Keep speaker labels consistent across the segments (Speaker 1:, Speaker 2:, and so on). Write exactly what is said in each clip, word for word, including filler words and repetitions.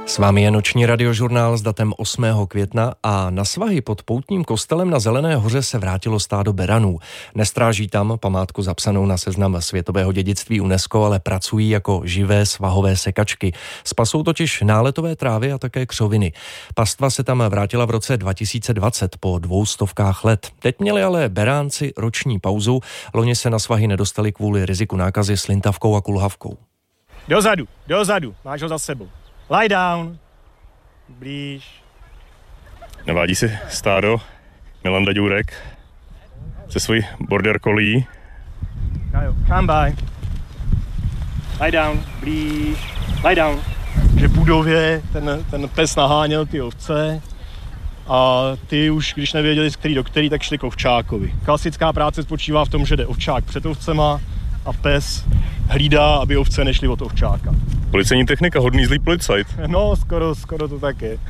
Speaker 1: S vámi je noční radiožurnál s datem osmého května a na svahy pod Poutním kostelem na Zelené hoře se vrátilo stádo beranů. Nestráží tam památku zapsanou na seznam světového dědictví UNESCO, ale pracují jako živé svahové sekačky. Spasou totiž náletové trávy a také křoviny. Pastva se tam vrátila v roce dva tisíce dvacet po dvou stovkách let. Teď měli ale beránci roční pauzu. Loni se na svahy nedostali kvůli riziku nákazy slintavkou a kulhavkou.
Speaker 2: Dozadu, dozadu, máš ho za sebou. Lie down. Blíž.
Speaker 3: Navádí si stádo Milan Daďůrek se svojí border collie.
Speaker 2: Come by. Lie down. Blíž. Lie down. Že v budově ten, ten pes naháněl ty ovce a ty už, když nevěděli, z který do který, tak šli k ovčákovi. Klasická práce spočívá v tom, že jde ovčák před ovcema a pes hlídá, aby ovce nešly od ovčáka.
Speaker 3: Policejní technika, hodný zlý policajt.
Speaker 2: No, skoro, skoro to tak je.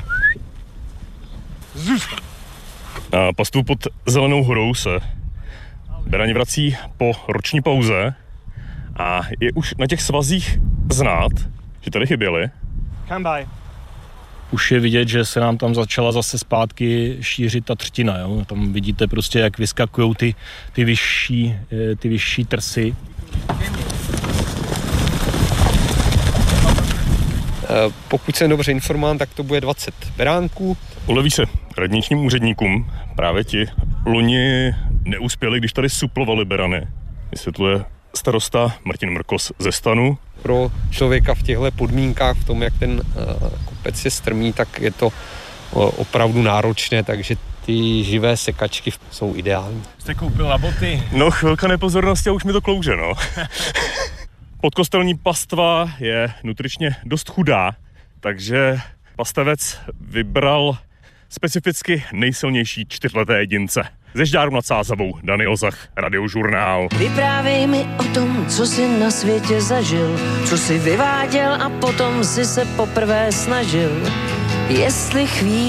Speaker 2: Zůstan.
Speaker 3: Na pastvu pod Zelenou horou se berani vrací po roční pauze a je už na těch svazích znát, že tady chyběli.
Speaker 2: Come by.
Speaker 4: Už je vidět, že se nám tam začala zase zpátky šířit ta třtina. Jo? Tam vidíte prostě, jak vyskakují ty, ty, vyšší, ty vyšší trsy.
Speaker 5: Pokud jsem dobře informován, tak to bude dvacet beránků.
Speaker 3: Uleví se radničním úředníkům. Právě ti loni neuspěli, když tady suplovali berany. Vysvětluje starosta Martin Mrkos ze Stanu.
Speaker 5: Pro člověka v těchto podmínkách, v tom, jak ten kopec je strmý, tak je to opravdu náročné, takže ty živé sekačky jsou ideální.
Speaker 2: Jste koupil na boty?
Speaker 3: No, chvilka nepozornosti a už mi to klouže, no. Podkostelní pastva je nutričně dost chudá, takže pastevec vybral specificky nejsilnější čtyřleté jedince. Ze Žďáru nad Sázavou, Daniel Zach, Radiožurnál.
Speaker 6: Vyprávěj mi o tom, co jsi na světě zažil, co jsi vyváděl a potom si se poprvé snažil. Jestli chvíli